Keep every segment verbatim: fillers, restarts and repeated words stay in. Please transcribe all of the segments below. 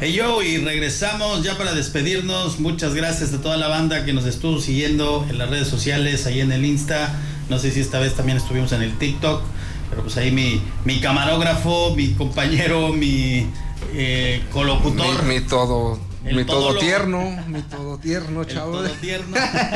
Hey yo, y regresamos ya para despedirnos. Muchas gracias a toda la banda que nos estuvo siguiendo en las redes sociales, ahí en el Insta. No sé si esta vez también estuvimos en el TikTok, pero pues ahí mi, mi camarógrafo, mi compañero, mi eh, colocutor. Mi, mi todo, mi todo todólogo. tierno, mi todo tierno, chavo. El todo tierno.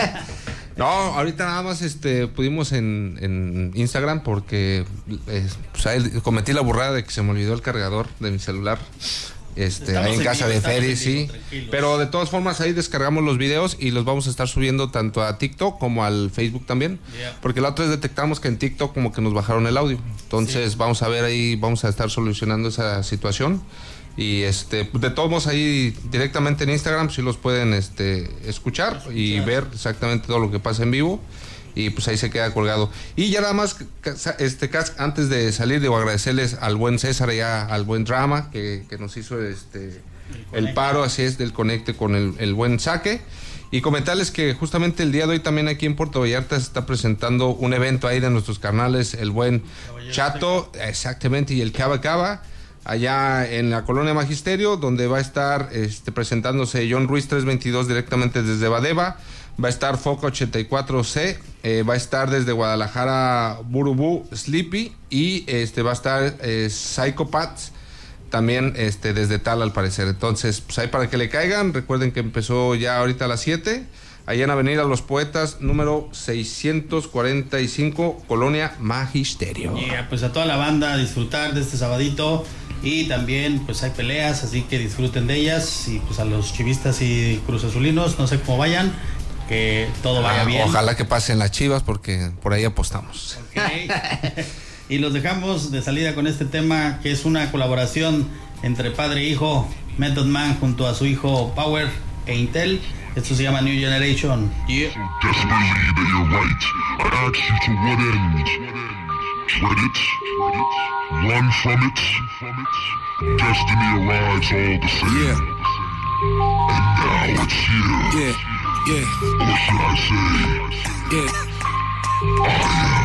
No, ahorita nada más este pudimos en, en Instagram porque eh, pues ahí cometí la burrada de que se me olvidó el cargador de mi celular. Este, Estamos ahí en en casa vivo, de Feri, sí. tranquilos. Pero de todas formas ahí descargamos los videos y los vamos a estar subiendo tanto a TikTok como al Facebook también. Yeah. Porque la otra vez detectamos que en TikTok como que nos bajaron el audio. Entonces sí. Vamos a ver ahí, vamos a estar solucionando esa situación. Y este, de todos modos ahí directamente en Instagram sí los pueden este, escuchar, escuchar y ver exactamente todo lo que pasa en vivo. Y pues ahí se queda colgado. Y ya nada más, este antes de salir, debo agradecerles al buen César y a, al buen Drama que, que nos hizo este el, el paro, así es, del conecte con el, el buen Saque. Y comentarles que justamente el día de hoy también aquí en Puerto Vallarta se está presentando un evento ahí de nuestros carnales, el buen Chato, exactamente, y el Cava Cava, allá en la Colonia Magisterio, donde va a estar este, presentándose John Ruiz trescientos veintidós directamente desde Badeva. Va a estar Foca ochenta y cuatro C, eh, va a estar desde Guadalajara Burubú Sleepy y este va a estar eh, Psychopaths también este, desde tal al parecer. Entonces, pues ahí para que le caigan, recuerden que empezó ya ahorita a las siete, allá en Avenida Los Poetas, número seiscientos cuarenta y cinco, Colonia Magisterio. Y yeah, pues a toda la banda a disfrutar de este sabadito. Y también pues hay peleas, así que disfruten de ellas. Y pues a los chivistas y cruzazulinos, no sé cómo vayan, que todo vaya ah, bien. Ojalá que pasen las Chivas porque por ahí apostamos. Okay. Y los dejamos de salida con este tema que es una colaboración entre padre e hijo, Method Man junto a su hijo Power e Intel. Esto se llama New Generation. Yeah. So desperately that you're right. I ask you to what end? Tread it, run from it. Destiny arrives all the same. Yeah. And now it's here. Yeah, yeah. Or should I say, Yeah. I am.